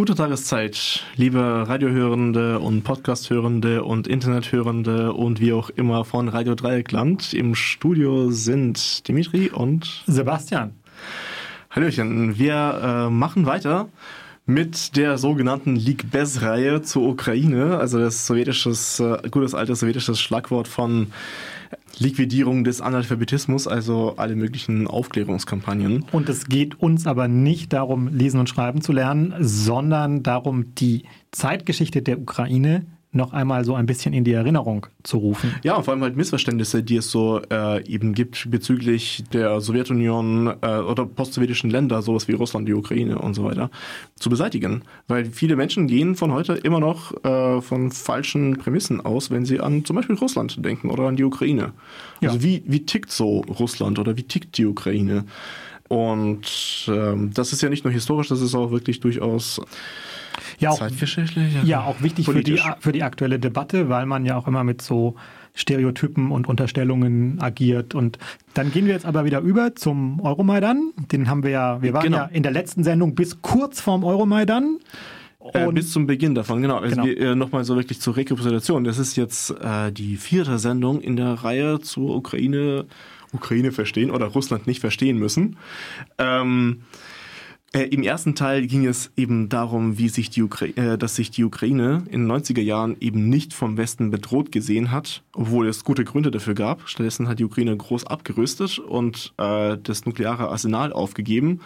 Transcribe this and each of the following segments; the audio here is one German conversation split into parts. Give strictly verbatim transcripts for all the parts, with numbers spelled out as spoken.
Gute Tageszeit, liebe Radiohörende und Podcasthörende und Internethörende und wie auch immer von Radio Dreieckland. Im Studio sind Dimitri und Sebastian. Hallöchen, wir äh, machen weiter mit der sogenannten Ligbez-Reihe zur Ukraine, also das sowjetisches, äh, gutes altes sowjetisches Schlagwort von Liquidierung des Analphabetismus, also alle möglichen Aufklärungskampagnen. Und es geht uns aber nicht darum, lesen und schreiben zu lernen, sondern darum, die Zeitgeschichte der Ukraine noch einmal so ein bisschen in die Erinnerung zu rufen. Ja, und vor allem halt Missverständnisse, die es so äh, eben gibt bezüglich der Sowjetunion äh, oder postsowjetischen Länder, sowas wie Russland, die Ukraine und so weiter, zu beseitigen. Weil viele Menschen gehen von heute immer noch äh, von falschen Prämissen aus, wenn sie an zum Beispiel Russland denken oder an die Ukraine. Ja. Also wie, wie tickt so Russland oder wie tickt die Ukraine? Und ähm, das ist ja nicht nur historisch, das ist auch wirklich durchaus ja, auch, zeitgeschichtlich. Ja, ja, auch wichtig für die, für die aktuelle Debatte, weil man ja auch immer mit so Stereotypen und Unterstellungen agiert. Und dann gehen wir jetzt aber wieder über zum Euromaidan. Den haben wir ja, wir waren genau. ja in der letzten Sendung bis kurz vorm Euromaidan. Äh, bis zum Beginn davon, genau. Also genau. wir, äh, nochmal so wirklich zur Rekapitulation. Das ist jetzt äh, die vierte Sendung in der Reihe zur Ukraine, Ukraine verstehen oder Russland nicht verstehen müssen. Ähm, Äh, Im ersten Teil ging es eben darum, wie sich die Ukra- äh, dass sich die Ukraine in den neunziger Jahren eben nicht vom Westen bedroht gesehen hat, obwohl es gute Gründe dafür gab. Stattdessen hat die Ukraine groß abgerüstet und äh, das nukleare Arsenal aufgegeben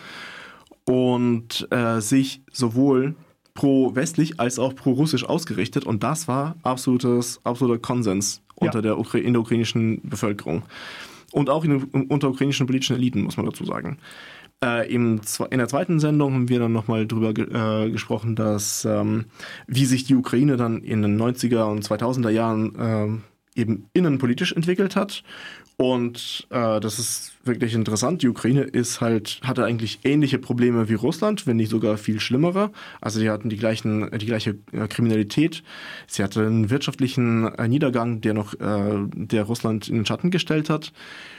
und äh, sich sowohl pro-westlich als auch pro-russisch ausgerichtet. Und das war absolutes, absoluter Konsens unter ja. der Ukra- in der ukrainischen Bevölkerung. Und auch in, unter ukrainischen politischen Eliten, muss man dazu sagen. Äh, im, in der zweiten Sendung haben wir dann nochmal drüber ge- äh, gesprochen, dass ähm, wie sich die Ukraine dann in den neunziger und zweitausender Jahren äh, eben innenpolitisch entwickelt hat. Und äh, das ist wirklich interessant. Die Ukraine ist halt, hatte eigentlich ähnliche Probleme wie Russland, wenn nicht sogar viel schlimmere. Also die hatten die gleichen, die gleiche äh, Kriminalität. Sie hatte einen wirtschaftlichen äh, Niedergang, der noch, äh, der Russland in den Schatten gestellt hat.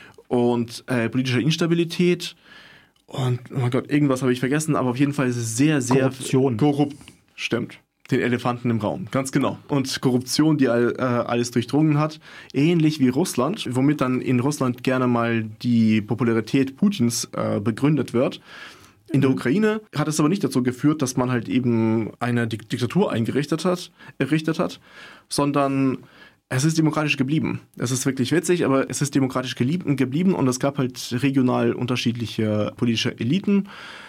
Und äh, politische Instabilität. Und, oh mein Gott, irgendwas habe ich vergessen, aber auf jeden Fall ist es sehr, sehr... Korruption. Korrupt. Stimmt. Den Elefanten im Raum, ganz genau. Und Korruption, die all, äh, alles durchdrungen hat, ähnlich wie Russland, womit dann in Russland gerne mal die Popularität Putins äh, begründet wird. In der Ukraine hat es aber nicht dazu geführt, dass man halt eben eine Dik- Diktatur eingerichtet hat, errichtet hat, sondern... Es ist demokratisch geblieben. Es ist wirklich witzig, aber es ist demokratisch geblieben und es gab halt regional unterschiedliche politische Eliten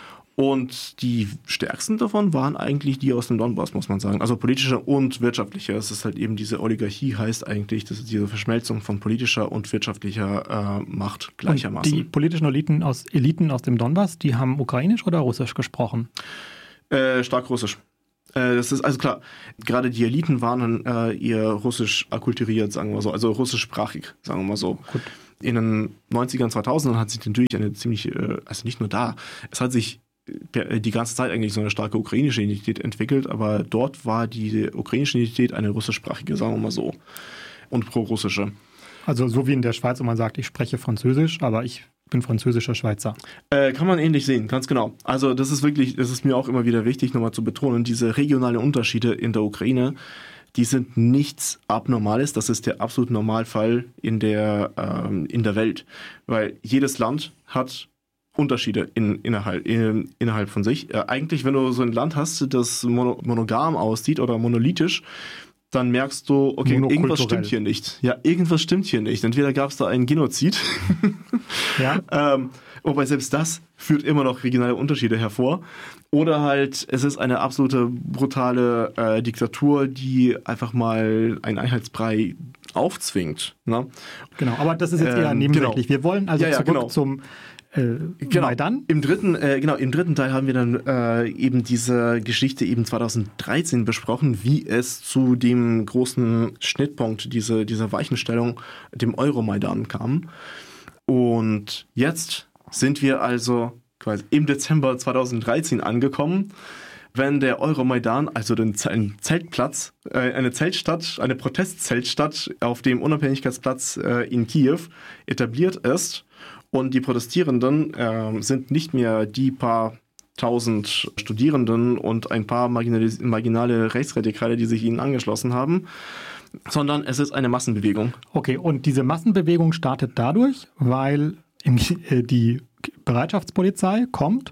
und die stärksten davon waren eigentlich die aus dem Donbass, muss man sagen. Also politische und wirtschaftliche. Es ist halt eben diese Oligarchie, heißt eigentlich, das ist diese Verschmelzung von politischer und wirtschaftlicher äh, Macht gleichermaßen. Und die politischen Eliten aus, Eliten aus dem Donbass, die haben ukrainisch oder russisch gesprochen? Äh, stark russisch. Das ist also klar, gerade die Eliten waren dann äh, eher russisch akkulturiert, sagen wir so, also russischsprachig, sagen wir mal so. Gut. In den neunzigern, zweitausendern hat sich natürlich eine ziemlich, äh, also nicht nur da, es hat sich die ganze Zeit eigentlich so eine starke ukrainische Identität entwickelt, aber dort war die ukrainische Identität eine russischsprachige, sagen wir mal so, und pro-russische. Also so wie in der Schweiz, wo man sagt, ich spreche Französisch, aber ich bin französischer Schweizer. Äh, kann man ähnlich sehen, ganz genau. Also das ist wirklich, das ist mir auch immer wieder wichtig, nochmal zu betonen, diese regionalen Unterschiede in der Ukraine, die sind nichts Abnormales, das ist der absolute Normalfall in der, ähm, in der Welt, weil jedes Land hat Unterschiede in, innerhalb, in, innerhalb von sich. Äh, eigentlich, wenn du so ein Land hast, das mono, monogam aussieht oder monolithisch, dann merkst du, okay, irgendwas stimmt hier nicht. Ja, irgendwas stimmt hier nicht. Entweder gab es da einen Genozid, ja. ähm, wobei selbst das führt immer noch regionale Unterschiede hervor. Oder halt, es ist eine absolute brutale äh, Diktatur, die einfach mal einen Einheitsbrei aufzwingt. Ne? Genau, aber das ist jetzt eher ähm, nebensächlich. Genau. Wir wollen also ja, ja, zurück genau. zum Äh, genau. Maidan? Im dritten, äh, genau, im dritten Teil haben wir dann äh, eben diese Geschichte eben zweitausenddreizehn besprochen, wie es zu dem großen Schnittpunkt, diese, dieser Weichenstellung, dem Euromaidan kam. Und jetzt sind wir also quasi im Dezember zweitausenddreizehn angekommen, wenn der Euromaidan, also den ein Zeltplatz, äh, eine Zeltstadt, eine Protestzeltstadt auf dem Unabhängigkeitsplatz äh, in Kiew etabliert ist. Und die Protestierenden äh, sind nicht mehr die paar tausend Studierenden und ein paar marginalis- marginale Rechtsradikale, die sich ihnen angeschlossen haben, sondern es ist eine Massenbewegung. Okay, und diese Massenbewegung startet dadurch, weil die Bereitschaftspolizei kommt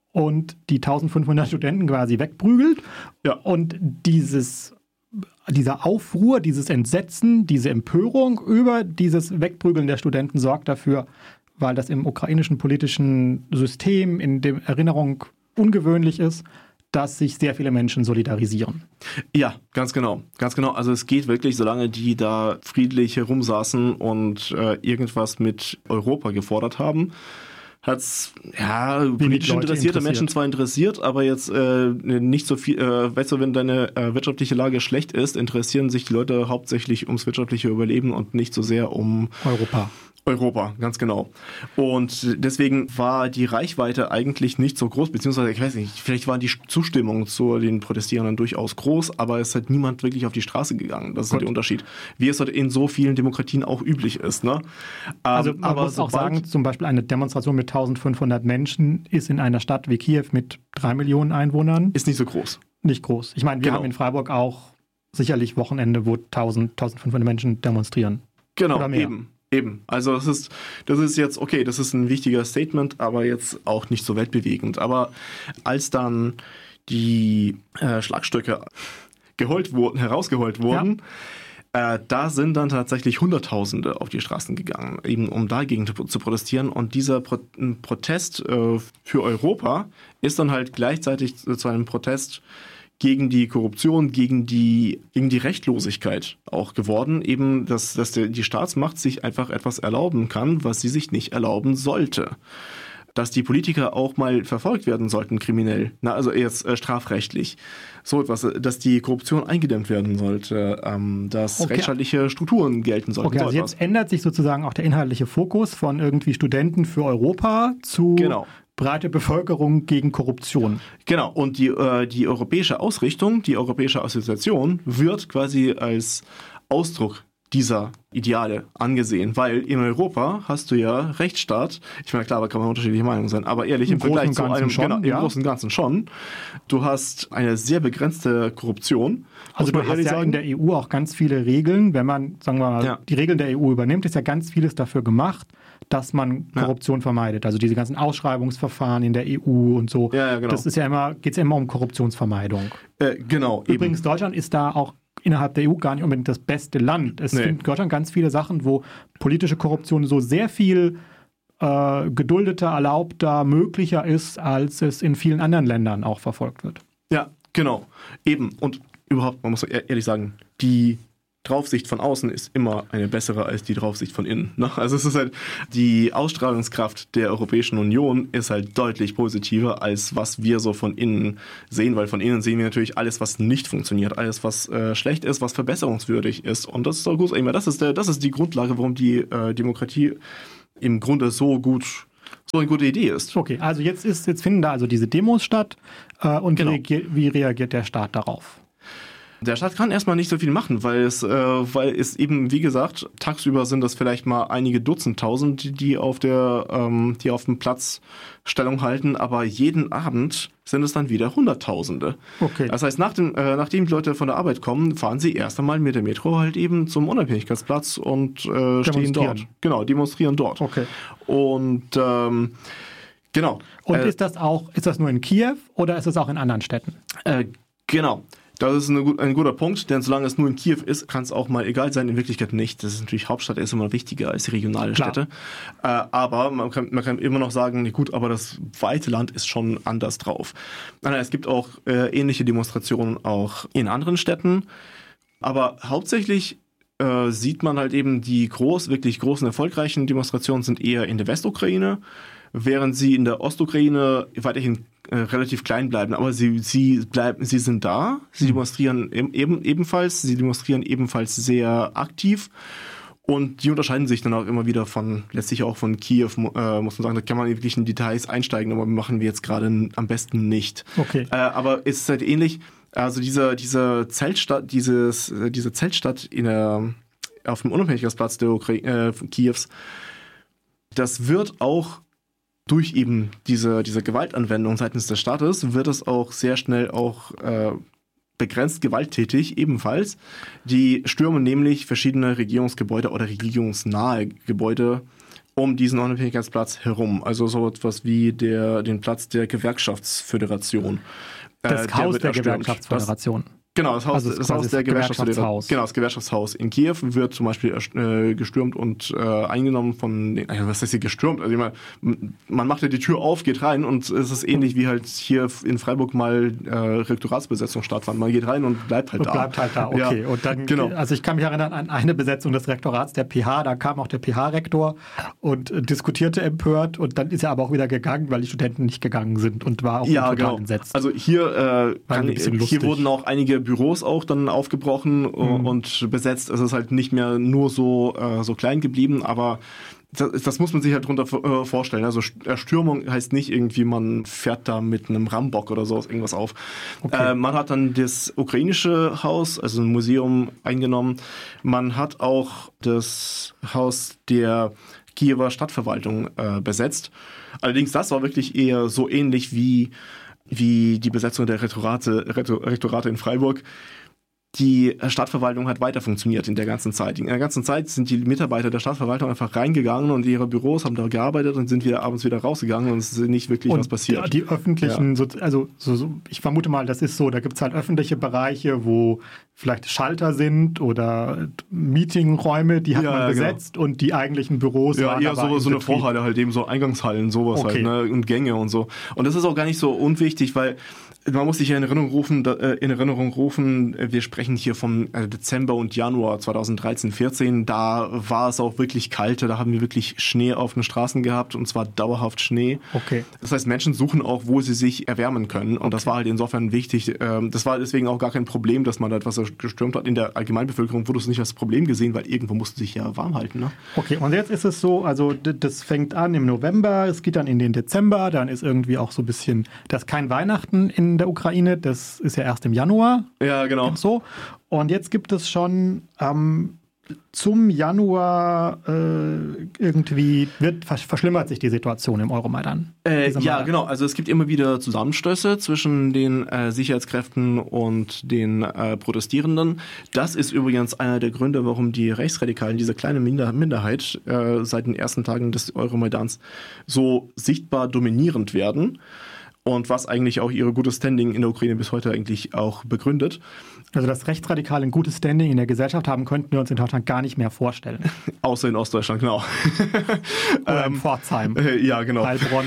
und die eintausendfünfhundert Studenten quasi wegprügelt. Ja. Und dieses, dieser Aufruhr, dieses Entsetzen, diese Empörung über dieses Wegprügeln der Studenten sorgt dafür, weil das im ukrainischen politischen System in der Erinnerung ungewöhnlich ist, dass sich sehr viele Menschen solidarisieren. Ja, ganz genau, ganz genau. Also es geht wirklich, solange die da friedlich herumsaßen und äh, irgendwas mit Europa gefordert haben, hat es ja, politisch interessierte Menschen zwar interessiert, aber jetzt äh, nicht so viel, äh, weißt du, wenn deine äh, wirtschaftliche Lage schlecht ist, interessieren sich die Leute hauptsächlich ums wirtschaftliche Überleben und nicht so sehr um Europa. Europa, ganz genau. Und deswegen war die Reichweite eigentlich nicht so groß, beziehungsweise, ich weiß nicht, vielleicht war die Zustimmung zu den Protestierenden durchaus groß, aber es hat niemand wirklich auf die Straße gegangen. Das ist halt der Unterschied. Wie es halt in so vielen Demokratien auch üblich ist. Ne? Also man aber muss auch sagen, zum Beispiel eine Demonstration mit eintausendfünfhundert Menschen ist in einer Stadt wie Kiew mit drei Millionen Einwohnern. Ist nicht so groß. Nicht groß. Ich meine, wir genau. haben in Freiburg auch sicherlich Wochenende, wo tausend, eintausendfünfhundert Menschen demonstrieren. Genau, eben. Eben, also das ist, das ist jetzt, okay, das ist ein wichtiger Statement, aber jetzt auch nicht so weltbewegend. Aber als dann die äh, Schlagstöcke geholt wurden, herausgeholt wurden, ja. äh, da sind dann tatsächlich Hunderttausende auf die Straßen gegangen, eben um dagegen zu, zu protestieren. Und dieser Pro Protest äh, für Europa ist dann halt gleichzeitig zu einem Protest gegen die Korruption, gegen die, gegen die Rechtlosigkeit auch geworden, eben, dass, dass der, die Staatsmacht sich einfach etwas erlauben kann, was sie sich nicht erlauben sollte. Dass die Politiker auch mal verfolgt werden sollten, kriminell, na, also jetzt äh, strafrechtlich. So etwas, dass die Korruption eingedämmt werden sollte, ähm, dass okay. rechtsstaatliche Strukturen gelten sollten. Okay, also so jetzt ändert sich sozusagen auch der inhaltliche Fokus von irgendwie Studenten für Europa zu genau. breite Bevölkerung gegen Korruption. Genau, und die, äh, die europäische Ausrichtung, die europäische Assoziation wird quasi als Ausdruck dieser Ideale angesehen, weil in Europa hast du ja Rechtsstaat, ich meine, klar, da kann man unterschiedliche Meinungen sein, aber ehrlich, im, im Vergleich zu einem, schon, genau, ja. im Großen und Ganzen schon, du hast eine sehr begrenzte Korruption. Also du hast ja sagen. in der E U auch ganz viele Regeln, wenn man, sagen wir mal, ja. die Regeln der E U übernimmt, ist ja ganz vieles dafür gemacht, dass man Korruption ja. vermeidet. Also diese ganzen Ausschreibungsverfahren in der E U und so, ja, ja, genau. das ist ja immer, geht es ja immer um Korruptionsvermeidung. Äh, genau. Übrigens, eben. Deutschland ist da auch innerhalb der E U gar nicht unbedingt das beste Land. Es nee. gibt Deutschland ganz viele Sachen, wo politische Korruption so sehr viel äh, geduldeter, erlaubter, möglicher ist, als es in vielen anderen Ländern auch verfolgt wird. Ja, genau. Eben. Und überhaupt, man muss ehrlich sagen, die Draufsicht von außen ist immer eine bessere als die Draufsicht von innen. Ne? Also es ist halt, die Ausstrahlungskraft der Europäischen Union ist halt deutlich positiver, als was wir so von innen sehen, weil von innen sehen wir natürlich alles, was nicht funktioniert, alles, was äh, schlecht ist, was verbesserungswürdig ist. Und das ist doch gut. Das ist, der, das ist die Grundlage, warum die äh, Demokratie im Grunde so gut so eine gute Idee ist. Okay, also jetzt, ist, jetzt finden da also diese Demos statt äh, und genau. reagier, wie reagiert der Staat darauf? Der Staat kann erstmal nicht so viel machen, weil es, äh, weil es eben, wie gesagt, tagsüber sind das vielleicht mal einige Dutzendtausend, die auf der, ähm, die auf dem Platz Stellung halten, aber jeden Abend sind es dann wieder Hunderttausende. Okay. Das heißt, nach dem, äh, nachdem die Leute von der Arbeit kommen, fahren sie erst einmal mit der Metro halt eben zum Unabhängigkeitsplatz und äh, stehen dort. Genau, demonstrieren dort. Okay. Und ähm, genau. Und äh, ist das auch, ist das nur in Kiew oder ist das auch in anderen Städten? Äh, genau. Das ist eine, ein guter Punkt, denn solange es nur in Kiew ist, kann es auch mal egal sein, in Wirklichkeit nicht. Das ist natürlich, Hauptstadt ist immer wichtiger als die regionale Klar. Städte. Äh, aber man kann, man kann immer noch sagen, nee, gut, aber das weite Land ist schon anders drauf. Nein, es gibt auch äh, ähnliche Demonstrationen auch in anderen Städten. Aber hauptsächlich äh, sieht man halt eben, die groß, wirklich großen, erfolgreichen Demonstrationen sind eher in der Westukraine, während sie in der Ostukraine weiterhin äh, relativ klein bleiben. Aber sie, sie, bleiben, sie sind da, sie demonstrieren eben, ebenfalls, sie demonstrieren ebenfalls sehr aktiv. Und die unterscheiden sich dann auch immer wieder von, letztlich auch von Kiew, äh, muss man sagen, da kann man wirklich in Details einsteigen, aber machen wir jetzt gerade am besten nicht. Okay. Äh, aber es ist halt ähnlich, also diese, diese Zeltstadt, dieses, diese Zeltstadt in der, auf dem Unabhängigkeitsplatz der Ukra- äh, Kiews, das wird auch durch eben diese, diese Gewaltanwendung seitens des Staates wird es auch sehr schnell auch äh, begrenzt gewalttätig ebenfalls. Die stürmen nämlich verschiedene Regierungsgebäude oder regierungsnahe Gebäude um diesen Unabhängigkeitsplatz herum. Also so etwas wie der, den Platz der Gewerkschaftsföderation. Das äh, Haus der, der Gewerkschaftsföderation. Das, Genau, das Haus, also das Haus der Gewerkschaftshaus. Genau, das Gewerkschaftshaus in Kiew wird zum Beispiel äh, gestürmt und äh, eingenommen von den, äh, was heißt hier gestürmt? Also ich meine, man macht ja die Tür auf, geht rein und es ist ähnlich wie halt hier in Freiburg mal äh, Rektoratsbesetzung stattfand. Man geht rein und bleibt halt und da. Bleibt halt da, okay. Ja, und dann, genau. Also ich kann mich erinnern an eine Besetzung des Rektorats der P H, da kam auch der P H-Rektor und äh, diskutierte empört und dann ist er aber auch wieder gegangen, weil die Studenten nicht gegangen sind und war auch ja, total genau. entsetzt. Also hier, äh, kann, hier wurden auch einige Büros auch dann aufgebrochen mhm. und besetzt. Es ist halt nicht mehr nur so, äh, so klein geblieben, aber das, das muss man sich halt drunter äh, vorstellen. Also Erstürmung heißt nicht irgendwie, man fährt da mit einem Rambock oder sowas irgendwas auf. Okay. Äh, man hat dann das ukrainische Haus, also ein Museum, eingenommen. Man hat auch das Haus der Kiewer Stadtverwaltung äh, besetzt. Allerdings das war wirklich eher so ähnlich wie, wie die Besetzung der Rektorate, Rektorate in Freiburg. Die Stadtverwaltung hat weiter funktioniert in der ganzen Zeit. In der ganzen Zeit sind die Mitarbeiter der Stadtverwaltung einfach reingegangen und ihre Büros haben da gearbeitet und sind wieder abends wieder rausgegangen und es ist nicht wirklich und was passiert. Die öffentlichen, ja. also so, so, ich vermute mal, das ist so, da gibt es halt öffentliche Bereiche, wo vielleicht Schalter sind oder Meetingräume, die hat ja, man besetzt genau. und die eigentlichen Büros ja, waren eher so, so eine Vorhalle, halt eben so Eingangshallen, sowas okay. halt, ne? Und Gänge und so. Und das ist auch gar nicht so unwichtig, weil man muss sich in Erinnerung rufen, äh, in Erinnerung rufen, wir sprechen hier vom äh, Dezember und Januar zweitausenddreizehn vierzehn, da war es auch wirklich kalt, da haben wir wirklich Schnee auf den Straßen gehabt und zwar dauerhaft Schnee. Okay. Das heißt, Menschen suchen auch, wo sie sich erwärmen können und okay. das war halt insofern wichtig. Ähm, das war deswegen auch gar kein Problem, dass man da etwas gestürmt hat. In der Allgemeinbevölkerung wurde es nicht als Problem gesehen, weil irgendwo musste sich ja warm halten. Ne? Okay, und jetzt ist es so, also das fängt an im November, es geht dann in den Dezember, dann ist irgendwie auch so ein bisschen, das ist kein Weihnachten in der Ukraine, das ist ja erst im Januar. Ja, genau. So. Und jetzt gibt es schon ähm, zum Januar äh, irgendwie, wird, verschlimmert sich die Situation im Euromaidan. Äh, ja, genau. Also es gibt immer wieder Zusammenstöße zwischen den äh, Sicherheitskräften und den äh, Protestierenden. Das ist übrigens einer der Gründe, warum die Rechtsradikalen, diese kleine Minder- Minderheit, äh, seit den ersten Tagen des Euromaidans so sichtbar dominierend werden. Und was eigentlich auch ihre gutes Standing in der Ukraine bis heute eigentlich auch begründet. Also dass Rechtsradikale ein gutes Standing in der Gesellschaft haben, könnten wir uns in Deutschland gar nicht mehr vorstellen. Außer in Ostdeutschland, genau. Oder in Pforzheim. Äh, ja, genau. Heilbronn.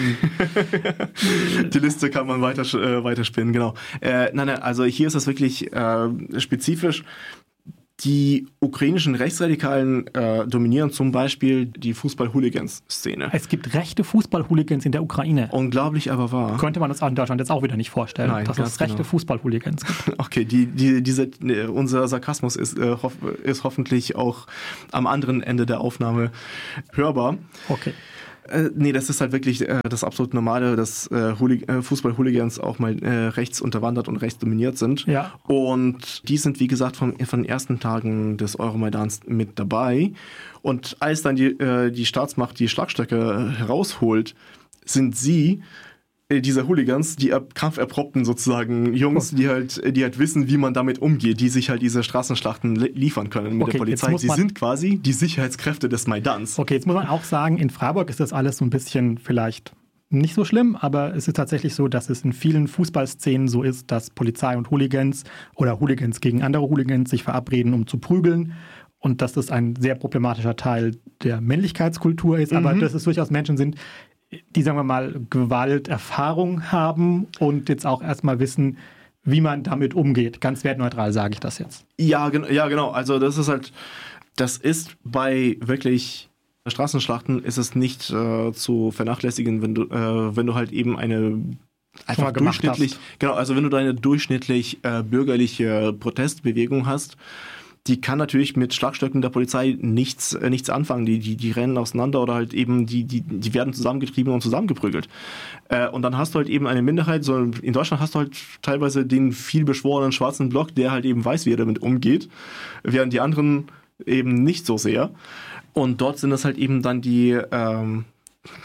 Die Liste kann man weiter, äh, weiterspinnen, genau. Äh, nein, nein, also hier ist das wirklich äh, spezifisch. Die ukrainischen Rechtsradikalen äh, dominieren zum Beispiel die Fußball-Hooligans-Szene. Es gibt rechte Fußball-Hooligans in der Ukraine. Unglaublich, aber wahr. Könnte man das in Deutschland jetzt auch wieder nicht vorstellen, Nein, dass es rechte genau. Fußball-Hooligans gibt. Okay, die, die, diese, unser Sarkasmus ist, äh, hoff, ist hoffentlich auch am anderen Ende der Aufnahme hörbar. Okay. Äh, nee, das ist halt wirklich äh, das absolut Normale, dass äh, Hooli- äh, Fußball-Hooligans auch mal äh, rechts unterwandert und rechts dominiert sind. Ja. Und die sind, wie gesagt, von, von den ersten Tagen des Euromaidans mit dabei. Und als dann die, äh, die Staatsmacht die Schlagstöcke herausholt, sind sie, äh, diese Hooligans, die ab- kampferprobten sozusagen Jungs, oh. die halt, die halt wissen, wie man damit umgeht, die sich halt diese Straßenschlachten li- liefern können mit okay, der Polizei. Sie sind quasi die Sicherheitskräfte des Maidans. Okay, jetzt muss man auch sagen, in Freiburg ist das alles so ein bisschen vielleicht nicht so schlimm, aber es ist tatsächlich so, dass es in vielen Fußballszenen so ist, dass Polizei und Hooligans oder Hooligans gegen andere Hooligans sich verabreden, um zu prügeln. Und dass das ein sehr problematischer Teil der Männlichkeitskultur ist, mhm. aber dass es durchaus Menschen sind, die, sagen wir mal, Gewalterfahrung haben und jetzt auch erstmal wissen, wie man damit umgeht. Ganz wertneutral sage ich das jetzt. Ja, gen- ja, genau. Also das ist halt, das ist bei wirklich Straßenschlachten ist es nicht äh, zu vernachlässigen, wenn du, äh, wenn du halt eben eine einfach durchschnittlich, hast. Genau, also wenn du deine durchschnittlich äh, bürgerliche Protestbewegung hast, die kann natürlich mit Schlagstöcken der Polizei nichts, äh, nichts anfangen. Die, die, die rennen auseinander oder halt eben, die, die, die werden zusammengetrieben und zusammengeprügelt. Äh, und dann hast du halt eben eine Minderheit, so in Deutschland hast du halt teilweise den vielbeschworenen schwarzen Block, der halt eben weiß, wie er damit umgeht, während die anderen eben nicht so sehr. Und dort sind es halt eben dann die, ähm,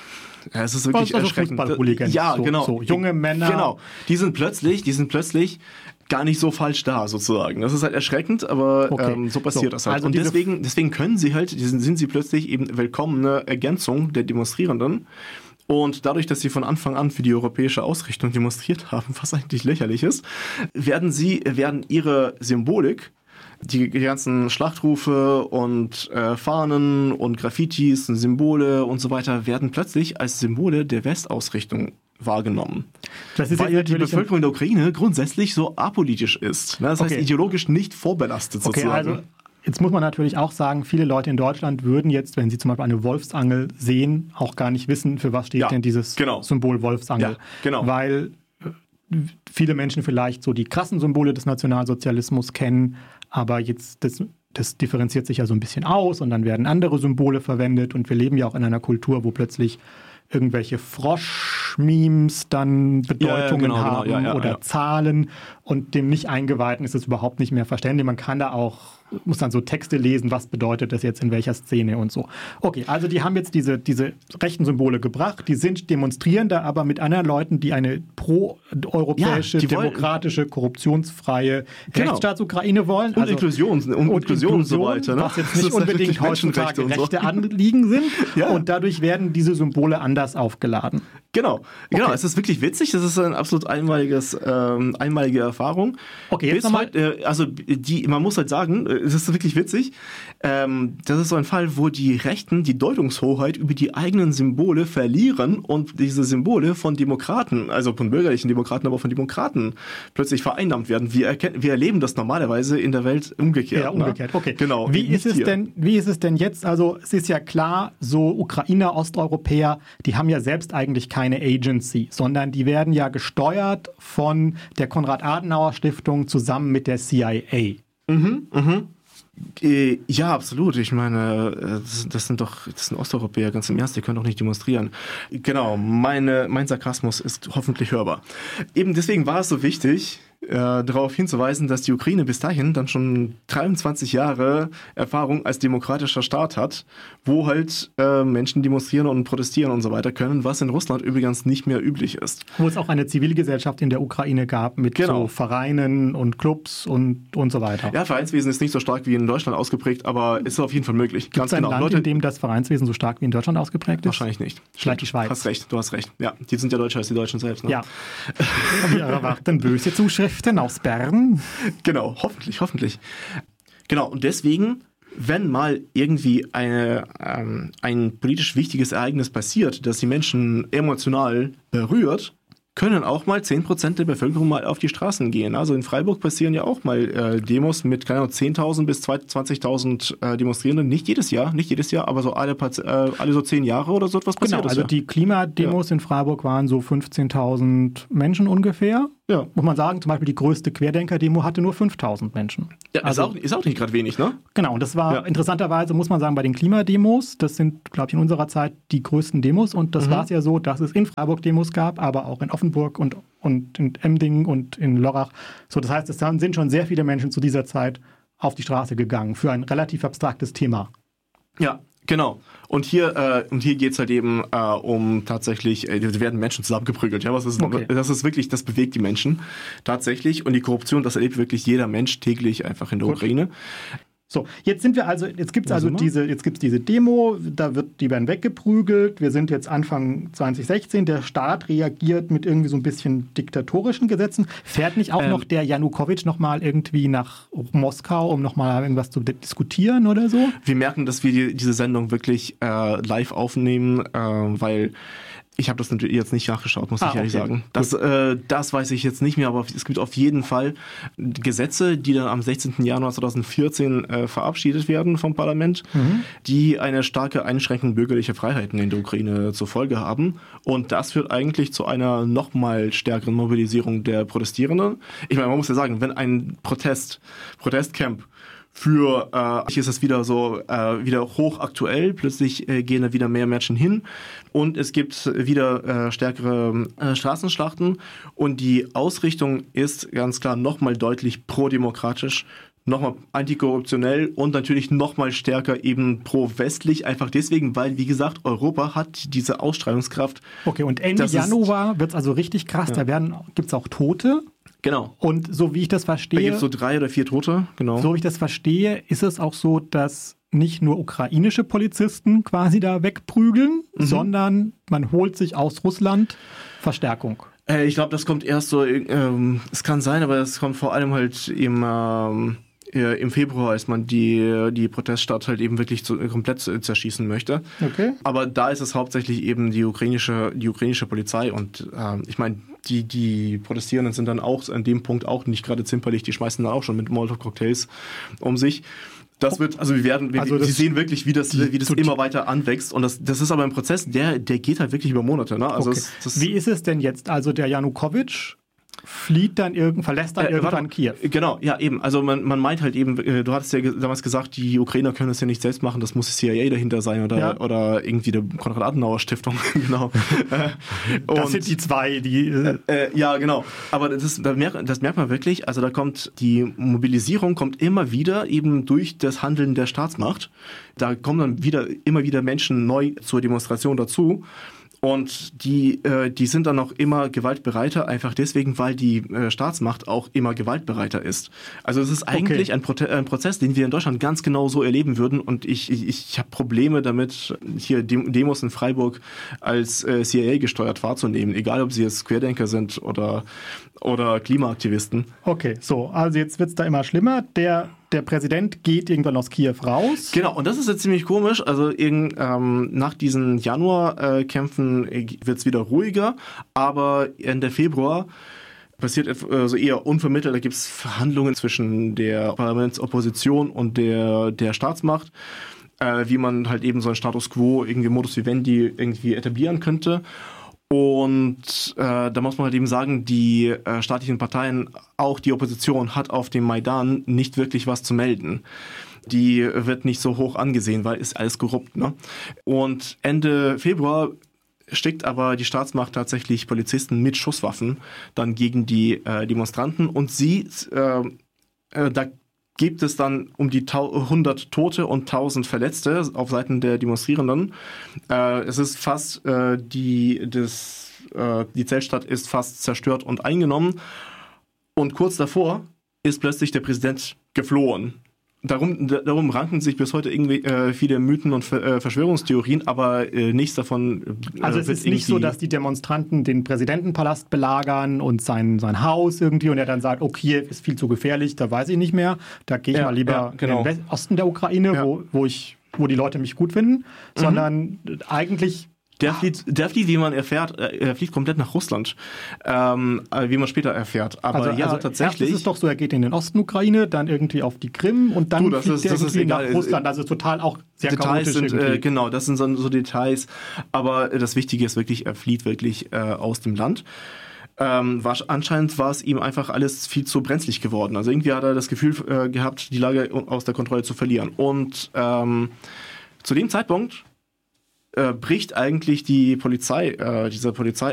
Ja, es ist wirklich also erschreckend. Fußball-Hooligans, ja, so, genau. So junge Männer. Genau. Die sind plötzlich, die sind plötzlich gar nicht so falsch da, sozusagen. Das ist halt erschreckend, aber Okay. ähm, so passiert So, das halt. also und diese- deswegen, deswegen können sie halt, sind, sind sie plötzlich eben willkommene Ergänzung der Demonstrierenden. Und dadurch, dass sie von Anfang an für die europäische Ausrichtung demonstriert haben, was eigentlich lächerlich ist, werden sie, werden ihre Symbolik, die ganzen Schlachtrufe und äh, Fahnen und Graffitis und Symbole und so weiter, werden plötzlich als Symbole der Westausrichtung wahrgenommen. Das ist Weil jetzt die natürlich Bevölkerung der Ukraine grundsätzlich so apolitisch ist. Ne? Das heißt, Okay. ideologisch nicht vorbelastet Okay, sozusagen. also jetzt muss man natürlich auch sagen, viele Leute in Deutschland würden jetzt, wenn sie zum Beispiel eine Wolfsangel sehen, auch gar nicht wissen, für was steht Ja, denn dieses genau. Symbol Wolfsangel. Ja, genau. Weil äh, viele Menschen vielleicht so die krassen Symbole des Nationalsozialismus kennen, aber jetzt das, das differenziert sich ja so ein bisschen aus und dann werden andere Symbole verwendet und wir leben ja auch in einer Kultur, wo plötzlich irgendwelche Frosch-Memes dann Bedeutungen genau, genau, haben ja, ja, oder ja. Zahlen und dem Nicht-Eingeweihten ist es überhaupt nicht mehr verständlich. Man kann da auch, muss dann so Texte lesen, was bedeutet das jetzt in welcher Szene und so. Okay, also die haben jetzt diese, diese rechten Symbole gebracht, die sind demonstrierender, aber mit anderen Leuten, die eine pro-europäische, Ja, die wollen- demokratische, korruptionsfreie Genau. Rechtsstaatsukraine wollen. Und Inklusion, und Inklusion und so weiter. Ne? Was jetzt Das nicht ist halt unbedingt wirklich heutzutage Menschenrechte und so. rechte Anliegen sind. Ja. Und dadurch werden diese Symbole anders aufgeladen. Genau, genau. Okay. Es ist wirklich witzig. Das ist eine absolut einmaliges, ähm, einmalige Erfahrung. Okay, jetzt Bis nochmal- heute, äh, also die, man muss halt sagen, äh, es ist wirklich witzig. Ähm, das ist so ein Fall, wo die Rechten die Deutungshoheit über die eigenen Symbole verlieren und diese Symbole von Demokraten, also von bürgerlichen Demokraten, aber auch von Demokraten plötzlich vereinnahmt werden. Wir, erkennen, wir erleben das normalerweise in der Welt umgekehrt. Ja, umgekehrt. Ne? Okay. Genau. Wie nicht ist es hier. denn, wie ist es denn jetzt? Also, es ist ja klar, so Ukrainer, Osteuropäer, die haben ja selbst eigentlich keine Agency, sondern die werden ja gesteuert von der Konrad-Adenauer-Stiftung zusammen mit der C I A. Äh, Ja, absolut. Ich meine, äh, das, das sind doch, das sind Osteuropäer, ganz im Ernst, die können doch nicht demonstrieren. Genau, meine, mein Sarkasmus ist hoffentlich hörbar. Eben deswegen war es so wichtig, äh, darauf hinzuweisen, dass die Ukraine bis dahin dann schon dreiundzwanzig Jahre Erfahrung als demokratischer Staat hat, wo halt äh, Menschen demonstrieren und protestieren und so weiter können, was in Russland übrigens nicht mehr üblich ist. Wo es auch eine Zivilgesellschaft in der Ukraine gab mit Genau. so Vereinen und Clubs und, und so weiter. Ja, Vereinswesen ist nicht so stark wie in Deutschland ausgeprägt, aber ist auf jeden Fall möglich. Gibt es ein Land, in dem das Vereinswesen so stark wie in Deutschland ausgeprägt ist? Wahrscheinlich nicht. Vielleicht die Schweiz. Hast recht, du hast recht. Ja, die sind ja deutscher als die Deutschen selbst. Ne? Ja. Wir erwarten böse Zuschriften aus Bern. Genau, hoffentlich, hoffentlich. Genau, und deswegen, wenn mal irgendwie eine, ähm, ein politisch wichtiges Ereignis passiert, das die Menschen emotional berührt, können auch mal zehn Prozent der Bevölkerung mal auf die Straßen gehen. Also in Freiburg passieren ja auch mal äh, Demos mit keine Ahnung, zehntausend bis zwanzigtausend äh, Demonstrierenden. Nicht jedes Jahr, nicht jedes Jahr, aber so alle, paar, äh, alle so zehn Jahre oder so etwas passiert. Genau, das also ja. die Klimademos in Freiburg waren so fünfzehntausend Menschen ungefähr. Ja. Muss man sagen, zum Beispiel die größte Querdenker-Demo hatte nur fünftausend Menschen. Ja, also, ist, auch, ist auch nicht gerade wenig, ne? Genau, und das war Ja. interessanterweise, muss man sagen, bei den Klimademos, das sind, glaube ich, in unserer Zeit die größten Demos. Und das Mhm. war es ja so, dass es in Freiburg Demos gab, aber auch in Offenburg und, und in Emding und in Lörrach. So, das heißt, es sind schon sehr viele Menschen zu dieser Zeit auf die Straße gegangen für ein relativ abstraktes Thema. Ja, genau. Und hier, äh, und hier geht es halt eben äh, um tatsächlich, äh, da werden Menschen zusammengeprügelt. Ja, was ist, Okay. Das ist wirklich, das bewegt die Menschen tatsächlich. Und die Korruption, das erlebt wirklich jeder Mensch täglich einfach in der Gut. Ukraine. So, jetzt sind wir also, jetzt gibt es Wo also sind wir? diese, jetzt gibt's diese Demo, da wird, die werden weggeprügelt. Wir sind jetzt Anfang zwanzig sechzehn, der Staat reagiert mit irgendwie so ein bisschen diktatorischen Gesetzen. Fährt nicht auch Ähm. noch der Janukowitsch nochmal irgendwie nach Moskau, um nochmal irgendwas zu diskutieren oder so? Wir merken, dass wir die, diese Sendung wirklich äh, live aufnehmen, äh, weil ich habe das natürlich jetzt nicht nachgeschaut, muss Ah, ich ehrlich okay. sagen. Das, äh, das weiß ich jetzt nicht mehr, aber es gibt auf jeden Fall Gesetze, die dann am sechzehnten Januar zweitausendvierzehn äh, verabschiedet werden vom Parlament, die eine starke Einschränkung bürgerlicher Freiheiten in der Ukraine zur Folge haben. Und das führt eigentlich zu einer noch mal stärkeren Mobilisierung der Protestierenden. Ich meine, man muss ja sagen, wenn ein Protest, Protestcamp für, äh, hier ist es wieder so, äh, wieder hochaktuell, plötzlich äh, gehen da wieder mehr Menschen hin und es gibt wieder äh, stärkere äh, Straßenschlachten und die Ausrichtung ist ganz klar nochmal deutlich prodemokratisch, nochmal antikorruptionell und natürlich nochmal stärker eben pro-westlich, einfach deswegen, weil, wie gesagt, Europa hat diese Ausstrahlungskraft. Okay, und Ende Januar wird es also richtig krass, ja. Da gibt es auch Tote. Genau. Und so wie ich das verstehe... Da gibt es so drei oder vier Tote, genau. So wie ich das verstehe, ist es auch so, dass nicht nur ukrainische Polizisten quasi da wegprügeln, mhm. sondern man holt sich aus Russland Verstärkung. Äh, ich glaube, das kommt erst so, ähm, es kann sein, aber es kommt vor allem halt im... Ähm, im Februar, als man die, die Proteststadt halt eben wirklich zu, komplett zerschießen möchte. Okay. Aber da ist es hauptsächlich eben die ukrainische, die ukrainische Polizei und äh, ich meine, die, die Protestierenden sind dann auch an dem Punkt auch nicht gerade zimperlich, die schmeißen dann auch schon mit Molotov-Cocktails um sich. Das wird, also wir werden, wir, also Sie sehen wirklich, wie das, die, wie das immer weiter anwächst und das, das ist aber ein Prozess, der, der geht halt wirklich über Monate. Ne? Also okay. das, das wie ist es denn jetzt? Also der Janukowitsch flieht dann irgend, verlässt dann äh, irgendwann Kiew. Genau, ja eben. Also man, man meint halt eben, du hattest ja damals gesagt, die Ukrainer können das ja nicht selbst machen, das muss die C I A dahinter sein oder, ja. oder irgendwie die Konrad-Adenauer-Stiftung. Genau. Und, das sind die zwei, die... Äh, äh, ja, genau. Aber das, das, merkt, das merkt man wirklich, also da kommt die Mobilisierung kommt immer wieder eben durch das Handeln der Staatsmacht. Da kommen dann wieder immer wieder Menschen neu zur Demonstration dazu. Und die, äh, die sind dann auch immer gewaltbereiter, einfach deswegen, weil die äh, Staatsmacht auch immer gewaltbereiter ist. Also es ist eigentlich okay. ein, Prote- ein Prozess, den wir in Deutschland ganz genau so erleben würden. Und ich, ich, ich habe Probleme damit, hier Demos in Freiburg als äh, C I A gesteuert wahrzunehmen. Egal, ob sie jetzt Querdenker sind oder, oder Klimaaktivisten. Okay, so, also jetzt wird's da immer schlimmer. Der Der Präsident geht irgendwann aus Kiew raus. Genau, und das ist jetzt ziemlich komisch. Also irgend, ähm, nach diesen Januarkämpfen äh, wird es wieder ruhiger, aber Ende Februar passiert also eher unvermittelt. Da gibt es Verhandlungen zwischen der Parlamentsopposition und der, der Staatsmacht, äh, wie man halt eben so einen Status quo, irgendwie Modus vivendi irgendwie etablieren könnte. Und äh, da muss man halt eben sagen, die äh, staatlichen Parteien, auch die Opposition, hat auf dem Maidan nicht wirklich was zu melden. Die wird nicht so hoch angesehen, weil ist alles korrupt. Ne? Und Ende Februar schickt aber die Staatsmacht tatsächlich Polizisten mit Schusswaffen dann gegen die äh, Demonstranten. Und sie, äh, äh, da gibt es dann um die hundert Tote und tausend Verletzte auf Seiten der Demonstrierenden. Äh, es ist fast, äh, die, das, äh, die Zeltstadt ist fast zerstört und eingenommen. Und kurz davor ist plötzlich der Präsident geflohen. Darum, darum ranken sich bis heute irgendwie äh, viele Mythen und äh, Verschwörungstheorien, aber äh, nichts davon. Äh, also es ist nicht so, dass die Demonstranten den Präsidentenpalast belagern und sein, sein Haus irgendwie und er dann sagt, oh, Kiew ist viel zu gefährlich, da weiß ich nicht mehr, da gehe ich ja, mal lieber ja, genau. in den West- Osten der Ukraine, ja. wo, wo, ich, wo die Leute mich gut finden, mhm. sondern eigentlich... Der flieht, der flieht, wie man erfährt, er flieht komplett nach Russland, ähm, wie man später erfährt. Aber also, ja, also tatsächlich. Erst ist es doch so, er geht in den Osten Ukraine, dann irgendwie auf die Krim und dann du, das fliegt ist, er das irgendwie ist nach Russland. Also total auch sehr Details chaotisch sind, äh, genau, das sind so, so Details. Aber das Wichtige ist wirklich, er flieht wirklich äh, aus dem Land. Ähm, war, anscheinend war es ihm einfach alles viel zu brenzlig geworden. Also irgendwie hat er das Gefühl äh, gehabt, die Lage aus der Kontrolle zu verlieren. Und ähm, zu dem Zeitpunkt äh, bricht eigentlich die Polizei, äh, dieser Polizei